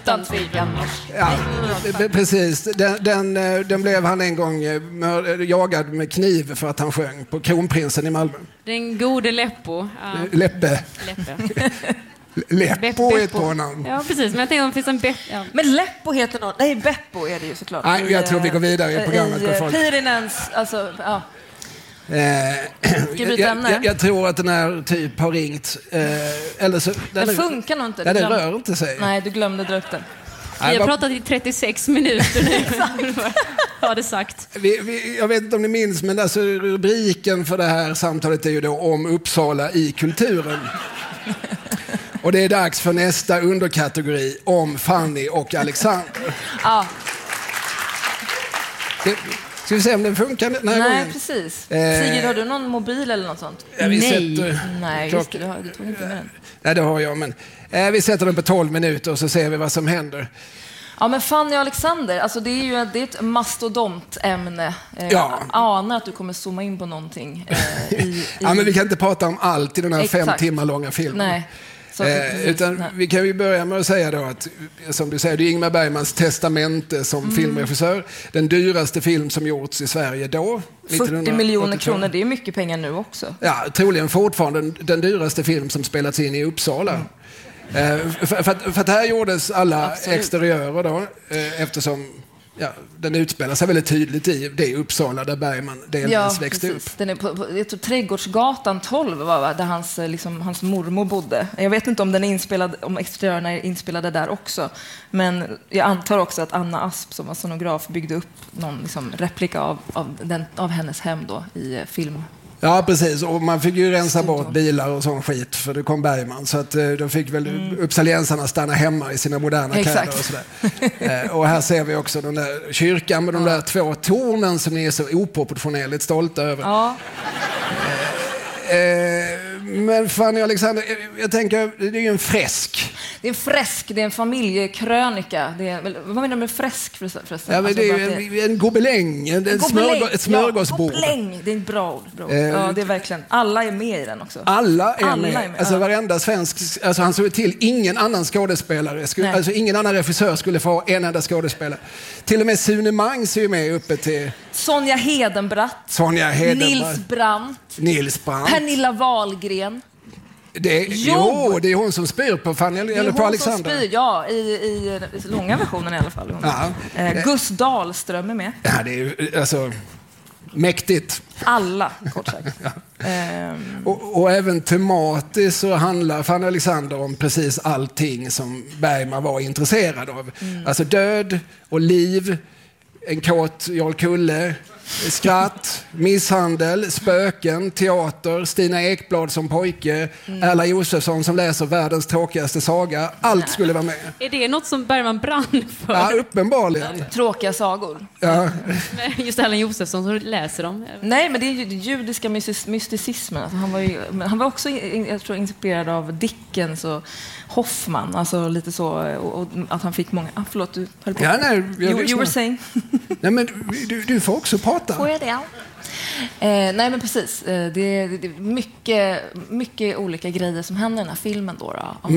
Utan tvekan. Ja, precis. Den blev han en gång jagad med kniv för att han sjöng på Kronprinsen i Malmö. Den gode Leppo. Ja. Leppe. Leppo är ett bra namn. Ja, precis. Men jag tänkte om det finns en Beppo. Ja. Men Leppo heter något. Nej, Beppo är det ju såklart. Nej, jag tror vi går vidare i programmet. Pirinens, alltså, ja. Jag tror att den här typ har ringt. Eller så, den funkar nog inte. Ja, den rör inte sig. Nej, du glömde dra upp den. Vi har pratat i 36 minuter nu. Har det sagt. Jag vet inte om ni minns, men alltså rubriken för det här samtalet är ju då om Uppsala i kulturen. Och det är dags för nästa underkategori om Fanny och Alexander. Ja. Ska vi se om den funkar den här gången? Nej, precis. Sigrid, har du någon mobil eller något sånt? Nej, just det, du tog inte med den. Nej, det har jag, men vi sätter den på 12 minuter och så ser vi vad som händer. Ja, men Fanny och Alexander, alltså det är ett mastodontämne. Ja. Jag anar att du kommer zooma in på någonting. Ja, men vi kan inte prata om allt i den här 5 timmar långa filmen. Nej. Utan vi kan ju börja med att säga då att, som du säger, det är Ingmar Bergmans testamente som filmregissör. Den dyraste film som gjorts i Sverige då. 40 miljoner kronor, det är mycket pengar nu också. Ja, troligen fortfarande den dyraste film som spelats in i Uppsala. För att här gjordes alla exteriörer då, eftersom den utspelar sig väldigt tydligt i det Uppsala där Bergman delvis växte upp. Den är jag tror Trädgårdsgatan 12 var där hans mormor bodde. Jag vet inte om den är inspelad, om exteriörerna är inspelade där också. Men jag antar också att Anna Asp som var sonograf byggde upp någon replika av hennes hem då i film. Ja, precis. Och man fick ju rensa bort bilar och sån skit för det kom Bergman. Så att då fick väl uppsaliensarna stanna hemma i sina moderna kläder och sådär. Och här ser vi också den där kyrkan med de där 2 tornen som ni är så oproportionerligt stolta över. Ja. Men Fanny och Alexander, jag tänker, det är ju en fresk. Det är en fresk, det är en familjekrönika. Vad menar du med fresk förresten? Ja, men det är ju en gobeläng, ett smörgåsbord. Gobeläng, det är ett bra ord. Ja, det är verkligen. Alla är med i den också. Alla är med. Alltså varenda svensk, alltså han såg till ingen annan skådespelare, alltså ingen annan regissör skulle få en enda skådespelare. Till och med Sune Mangs är ju med uppe till... Sonja Hedenbratt. Nils Brandt. Pernilla Wahlgren. Det är hon som spyr på Fanny eller på Alexander. Spyr, ja, i långa versionen i alla fall. Gus Dahlström är med. Ja, det är ju alltså mäktigt. Alla, kort sagt. Och även tematiskt så handlar Fanny Alexander om precis allting som Bergman var intresserad av. Alltså död och liv, en kåt Jarl Kulle, skratt, misshandel, spöken, teater, Stina Ekblad som pojke, Erla Josefsson som läser världens tråkigaste saga. Allt skulle vara med. Är det något som Bergman brann för? Ja, uppenbarligen. Tråkiga sagor. Ja. Just Erla Josefsson som läser dem. Nej, men det är ju judiska mysticismen. Alltså, han var också jag tror, inspirerad av Dickens och Hoffman. Alltså lite så, och att han fick många... förlåt, du höll på. Ja, nej, you were saying. Nej, men du får också prata. Får jag det? Nej, men precis. Det är mycket olika grejer som händer i den här filmen då.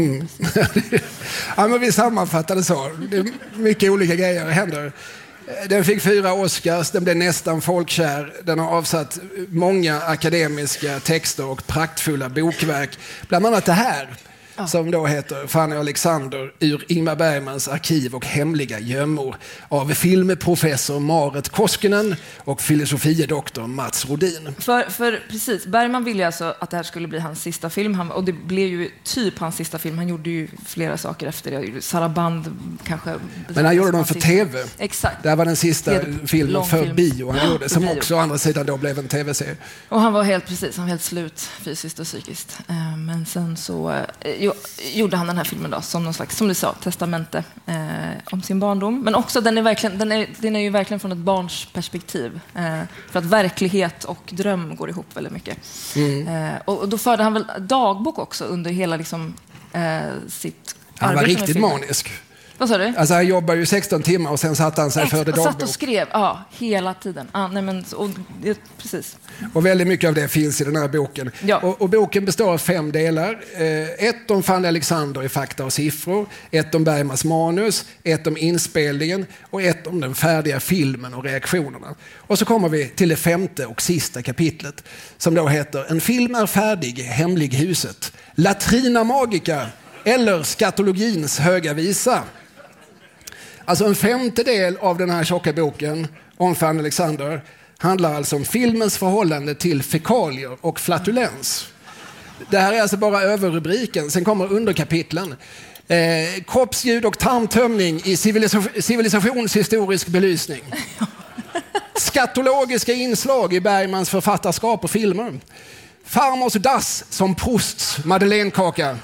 Ja, men vi sammanfattar det så. Det är mycket olika grejer händer. Den fick 4 Oscars, den blev nästan folkkär. Den har avsatt många akademiska texter och praktfulla bokverk. Bland annat det här. Som då heter Fanny och Alexander ur Ingmar Bergmans arkiv och hemliga gömmor av filmprofessor Marit Koskinen och filosofiedoktor Mats Rodin. För precis, Bergman ville ju alltså att det här skulle bli hans sista film och det blev ju typ hans sista film. Han gjorde ju flera saker efter det. Saraband kanske. Men han gjorde dem för tv. Exakt. Det här var den sista filmen för bio han gjorde, som också å andra sidan då blev en tv-serie. Och han var helt slut fysiskt och psykiskt. Men sen så gjorde han den här filmen då som någon slags, som du sa, testamente om sin barndom. Men också den är ju verkligen från ett barns perspektiv. För att verklighet och dröm går ihop väldigt mycket. Och då förde han väl dagbok också under hela sitt han arbete. var riktigt manisk. Vad sa du? Alltså han jobbar ju 16 timmar och sen satt han sig för det dagbok. Satt och skrev, hela tiden. Precis. Och väldigt mycket av det finns i den här boken. Ja. Och boken består av 5 delar. 1 om Fanny Alexander i fakta och siffror, 1 om Bergmans manus, 1 om inspelningen och 1 om den färdiga filmen och reaktionerna. Och så kommer vi till det 5:e och sista kapitlet som då heter En film är färdig, Hemlighuset, Latrina Magica eller skatologins höga visa. Alltså en 5:e del av den här tjocka boken om Fanny Alexander handlar alltså om filmens förhållande till fekalier och flatulens. Det här är alltså bara överrubriken. Sen kommer underkapitlen. Kroppsljud och tarmtömning i civilisationshistorisk belysning. Skatologiska inslag i Bergmans författarskap och filmer. Farmors dass som Prousts madeleinekaka.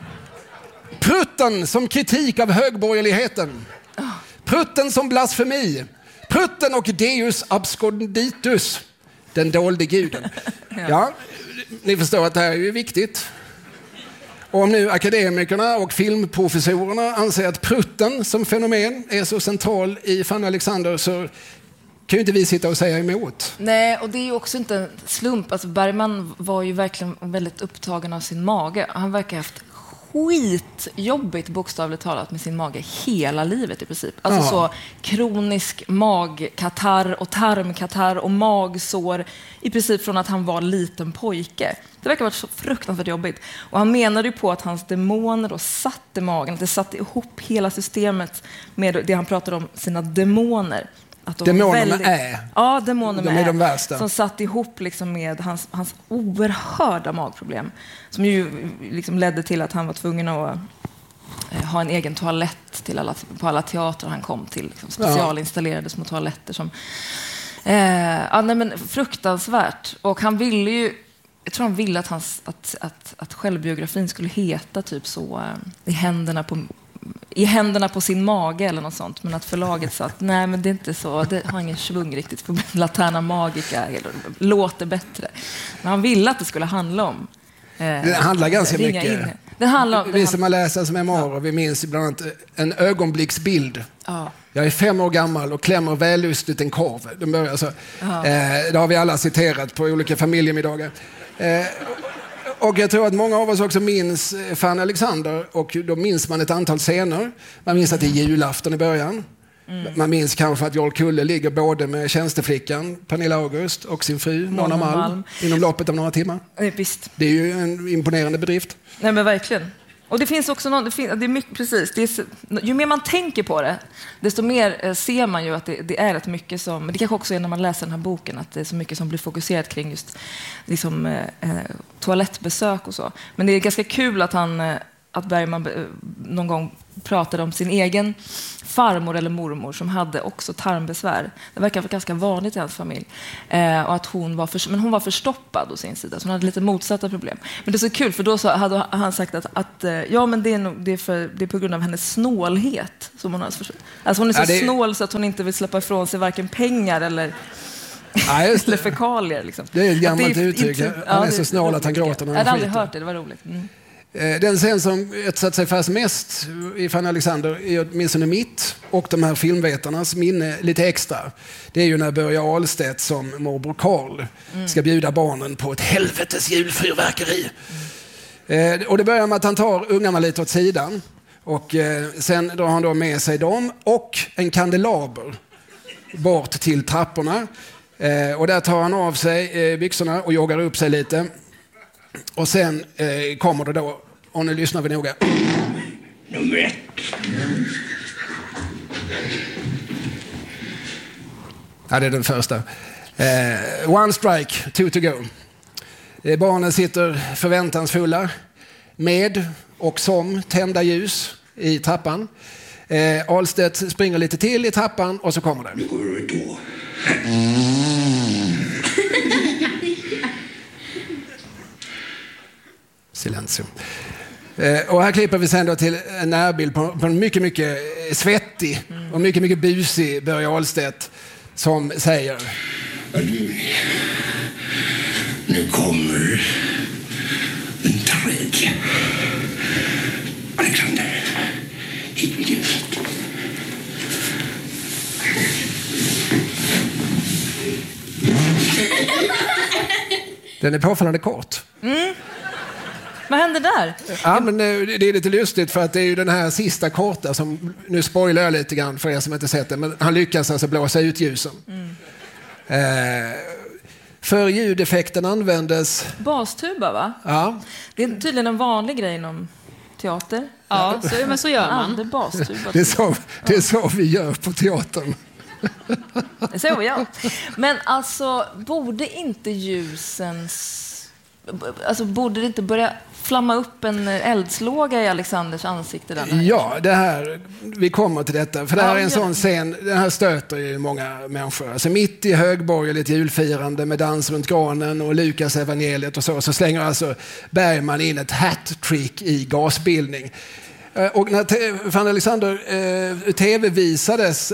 Prutten som kritik av högborgerligheten. Prutten som blasfemi. Prutten och Deus absconditus, den dolde guden. Ja, ni förstår att det här är ju viktigt. Och om nu akademikerna och filmprofessorerna anser att prutten som fenomen är så central i Fanny Alexander, så kan ju inte vi sitta och säga emot. Nej, och det är ju också inte en slump. Alltså Bergman var ju verkligen väldigt upptagen av sin mage. Han verkar ha haft skitjobbigt bokstavligt talat med sin mage hela livet i princip. Alltså så kronisk magkatarr och tarmkatarr och magsår i princip från att han var liten pojke. Det verkar ha varit så fruktansvärt jobbigt. Och han menade ju på att hans demoner då satte magen, att det satte ihop hela systemet med det han pratade om, sina demoner. Demonerna är? Ja, demonerna är de värsta. Som satt ihop liksom med hans oerhörda magproblem. Som ju liksom ledde till att han var tvungen att ha en egen toalett på alla teatrar han kom till. Liksom specialinstallerade små toaletter som... fruktansvärt. Och han ville ju... Jag tror han ville att självbiografin skulle heta typ så i händerna på sin mage eller något sånt, men att förlaget sa att nej, men det är inte så, det har ingen svung riktigt för Laterna Magica låter bättre. Men han ville att det skulle handla om det handlar ganska mycket. Vi som har läst hans memoarer, vi minns bland annat en ögonblicksbild. Ja. Jag är 5 år gammal och klämmer vällustigt en korv. De börjar så. Det har vi alla citerat på olika familjemiddagar. Och jag tror att många av oss också minns Fanny Alexander, och då minns man ett antal scener. Man minns att det är julafton i början. Man minns kanske att Jarl Kulle ligger både med tjänsteflickan Pernilla August och sin fru Nonna Malm inom loppet av några timmar. Visst. Det är ju en imponerande bedrift. Nej, men verkligen. Och det finns också det är mycket, precis. Ju mer man tänker på det, desto mer ser man ju att det är rätt mycket som... Det kanske också är när man läser den här boken, att det är så mycket som blir fokuserat kring just liksom, toalettbesök och så. Men det är ganska kul att Bergman någon gång pratade om sin egen farmor eller mormor som hade också tarmbesvär. Det verkar vara ganska vanligt i hans familj. Och att hon var förstoppad å sin sida. Så hon hade lite motsatta problem. Men det är så kul, för då hade han sagt att ja, men det är på grund av hennes snålhet som hon har. Alltså hon är så snål så att hon inte vill släppa ifrån sig varken pengar eller eller fekalier. Liksom. Det är ett gammalt uttryck. Han är så snål att han gråter när han skiter. Jag hade aldrig hört det var roligt. Den scen som satt sig fast mest i Fanny Alexander är åtminstone mitt och de här filmvetarnas minne lite extra. Det är ju när Börje Ahlstedt som morbror Karl ska bjuda barnen på ett helvetes julfyrverkeri. Och det börjar med att han tar ungarna lite åt sidan, och sen drar han då med sig dem och en kandelaber bort till trapporna. Och där tar han av sig byxorna och joggar upp sig lite. Och sen kommer det då, och nu lyssnar vi noga. Nummer 1. Ja, det är den första. One strike, 2 to go. Barnen sitter förväntansfulla med och som tända ljus i trappan. Ahlstedt springer lite till i trappan och så kommer det. Nu går du då. Silencio. Och här klipper vi sen då till en närbild på en mycket, mycket svettig och mycket, mycket busig Börje Ahlstedt som säger: Nu kommer den tredje. Alexander, hit med ljuset. Den är påfallande kort. Vad hände där? Ja, men det är lite lustigt för att det är ju den här sista korta som, nu spoilar jag lite grann för er som inte sett det, men han lyckas alltså blåsa ut ljusen. För ljudeffekten användes... Bastuba, va? Ja. Det är tydligen en vanlig grej inom teater. Ja, men så gör man. Aldrig bastuba. Det är så vi gör på teatern. Det så jag. Men alltså, borde inte borde det inte börja flamma upp en eldslåga i Alexanders ansikte? Ja, vi kommer till detta. För det här är en sån scen, den här stöter ju många människor. Alltså mitt i högborgerligt julfirande med dans runt granen och Lukas evangeliet och så slänger alltså Bergman in ett hat-trick i gasbildning. Och när Fanny Alexander tv visades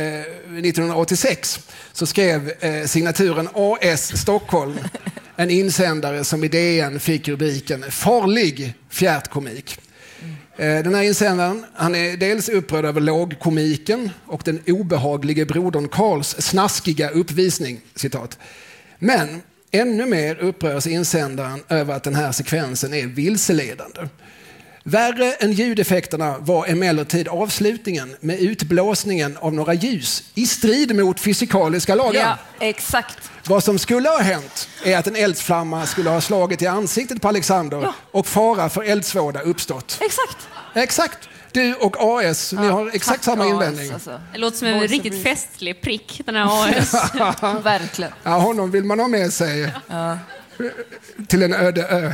1986 så skrev signaturen AS Stockholm en insändare som i DN fick rubriken Farlig fjärtkomik. Den här insändaren, han är dels upprörd över lågkomiken och den obehaglige brodern Karls snaskiga uppvisning, citat. Men ännu mer upprörs insändaren över att den här sekvensen är vilseledande. Värre än ljudeffekterna var emellertid avslutningen med utblåsningen av några ljus i strid mot fysikaliska lagar. Ja, exakt. Vad som skulle ha hänt är att en eldsflamma skulle ha slagit i ansiktet på Alexander och fara för eldsvåda uppstått. Exakt. Du och AS, ni har exakt samma invändning. Alltså. Det låter som en riktigt festlig prick, den här AS. Verkligen. Ja, honom vill man ha med sig till en öde ö.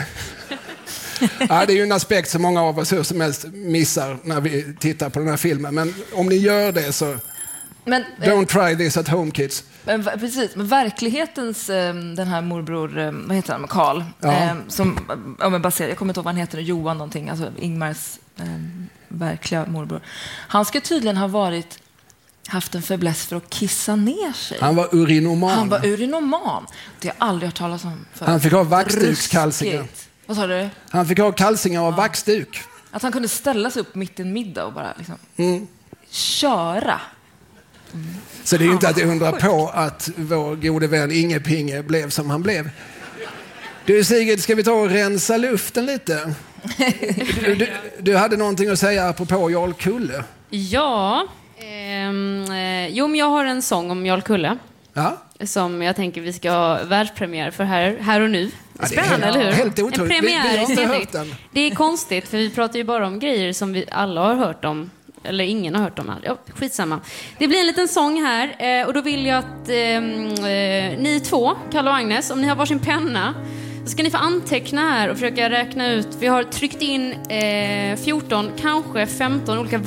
Ja, det är ju en aspekt som många av oss hur som helst missar när vi tittar på den här filmen. Men om ni gör det så don't try this at home, kids. Men, precis, men verklighetens den här morbror, vad heter han, Karl, som baserar, jag kommer inte ihåg vad han heter, Johan någonting, alltså Ingmars verkliga morbror. Han ska tydligen ha haft en fäbless för att kissa ner sig. Han var urinoman. Det har jag aldrig hört talas om för. Han fick ha vaxdukskalsingar. Vad sa du? Han fick ha kalsingar och vaxduk. Att han kunde ställa sig upp mitt i en middag och bara liksom köra. Så det är ju inte att undra på att vår gode vän Inge Pinge blev som han blev. Du Sigrid, ska vi ta och rensa luften lite? Du hade någonting att säga apropå Jarl Kulle. Ja, men jag har en sång om Jarl Kulle. Ja. Som jag tänker vi ska ha världspremiär för här och nu. Spännande, eller hur? Helt otroligt. En premiär. Vi har hört den. Det är konstigt, för vi pratar ju bara om grejer som vi alla har hört om. Eller ingen har hört om. Ja, skitsamma. Det blir en liten sång här. Och då vill jag att ni två, Kalle och Agnes, om ni har varsin penna, så ska ni få anteckna här och försöka räkna ut. Vi har tryckt in 14, kanske 15 olika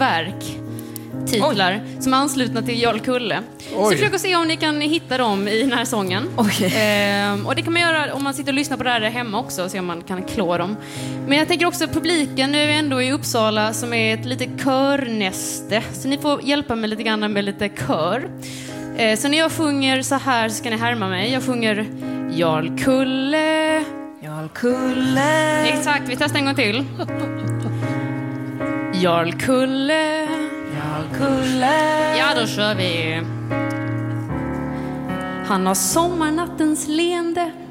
titlar som är anslutna till Jarl Kulle. Så försök att se om ni kan hitta dem i den här sången. Och det kan man göra om man sitter och lyssnar på det här hemma också, så om man kan klå dem. Men jag tänker också publiken nu är ändå i Uppsala, som är ett lite körnäste. Så ni får hjälpa mig lite grann med lite kör. Så när jag sjunger så här så ska ni härma mig. Jag sjunger Jarl Kulle. Jarl Kulle. Exakt, vi testar en gång till. Jarl Kulle. Kulle. Ja, då kör vi. Han har sommarnattens leende,